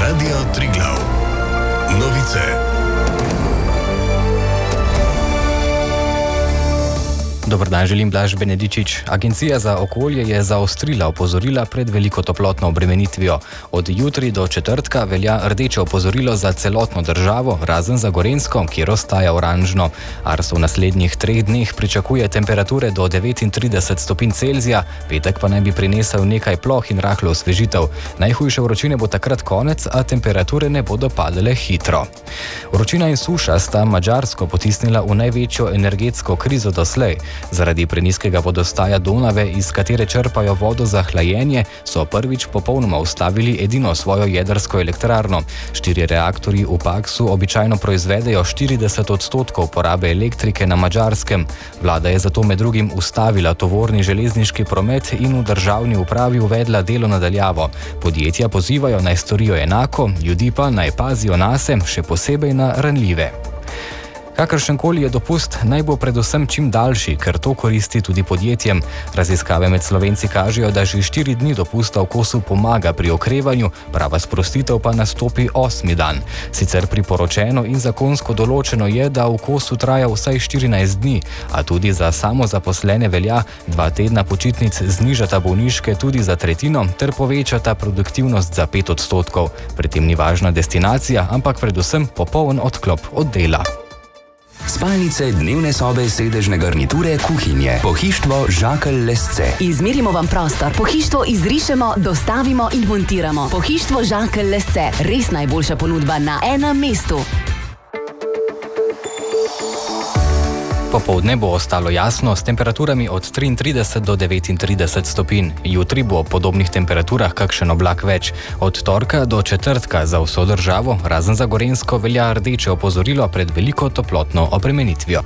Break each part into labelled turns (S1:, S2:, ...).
S1: Radio Triglav. Novice.
S2: Dober dan, želim Blaž Benedičič. Agencija za okolje je zaostrila opozorila pred veliko toplotno obremenitvijo. Od jutri do četrtka velja rdeče opozorilo za celotno državo, razen za Gorenjsko, kjer ostaja oranžno. Arso v naslednjih 3 dneh pričakuje temperature do 39 stopinj Celzija, petek pa naj bi prinesel nekaj ploh in rahlo osvežitev. Najhujše vročine bo takrat konec, a temperature ne bodo padale hitro. Vročina in suša sta Madžarsko potisnila v največjo energetsko krizo doslej. Zaradi prenizkega vodostaja Donave, iz katere črpajo vodo za hlajenje, so prvič popolnoma ustavili edino svojo jedrsko elektrarno. 4 reaktorji v Paksu običajno proizvedejo 40% porabe elektrike na Madžarskem. Vlada je zato med drugim ustavila tovorni železniški promet in v državni upravi uvedla delo na daljavo. Podjetja pozivajo naj storijo enako, ljudi pa naj pazijo nase, še posebej na ranljive. Kakršenkoli je dopust, naj bo predvsem čim daljši, ker to koristi tudi podjetjem. Raziskave med Slovenci kažejo, da že 4 dni dopusta v kosu pomaga pri okrevanju, prava sprostitev pa nastopi 8. dan. Sicer priporočeno in zakonsko določeno je, da v kosu traja vsaj 14 dni, a tudi za samozaposlene velja, 2 tedna počitnic znižata bolniške tudi za tretjino ter povečata produktivnost za 5%. Pri tem ni važna destinacija, ampak predvsem popoln odklop od dela.
S3: Spalnice, dnevne sobe, sedežne garniture, kuhinje. Pohištvo Žakelj Lesce.
S4: Izmerimo vam prostor, pohištvo izrišemo, dostavimo in montiramo. Pohištvo Žakelj Lesce. Res najboljša ponudba na enem mestu.
S2: Popoldne bo ostalo jasno s temperaturami od 33 do 39 stopinj. Jutri bo v podobnih temperaturah kakšen oblak več. Od torka do četrtka za vso državo, razen za Gorenjsko, velja rdeče opozorilo pred veliko toplotno obremenitvijo.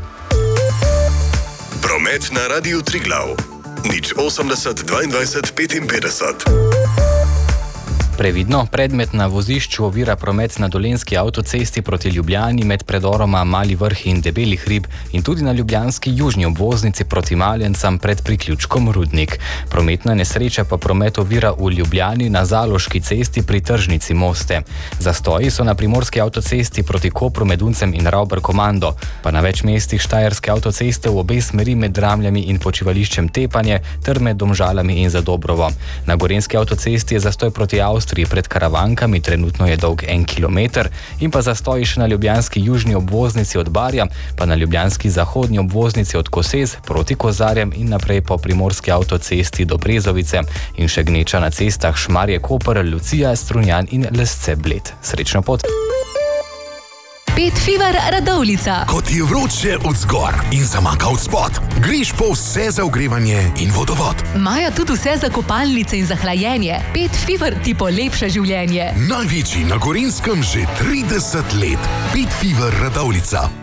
S1: Promet na Radiu Triglav. 080 22 55.
S2: Previdno, predmet na vozišču ovira promet na Dolenjski avtocesti proti Ljubljani med predoroma Mali Vrh in Debeli hrib in tudi na ljubljanski južni obvoznici proti Maljencam pred priključkom Rudnik. Prometna nesreča pa promet ovira v Ljubljani na Zaloški cesti pri tržnici Moste. Zastoji so na primorski avtocesti proti Kopru med Uncem in Ravbar-Komando, pa na več mestih Štajerske avtoceste v obe smeri med Dramljami in počivališčem Tepanje ter med Domžalami in Zadobrovo. Na Gorenjski avtocesti je zastoj proti Avstriji pred Karavankami, trenutno je dolg 1 kilometer, in pa zastoji še na ljubljanski južni obvoznici od Barja, pa na ljubljanski zahodni obvoznici od Kosez proti Kozarjem in naprej po primorski avtocesti do Brezovice in še gneča na cestah Šmarje-Koper, Lucija, Strunjan in Lesce-Bled. Srečno pot!
S5: Pet Fever Radovljica.
S6: Ko ti je vroče od zgor in zamaka od spod, greš po vse za ogrevanje in vodovod.
S5: Imajo tudi vse za kopalnice in za hlajenje. Pet Fever ti polepša življenje.
S6: Največji na Gorenjskem že 30 let. Pet Fever Radovljica.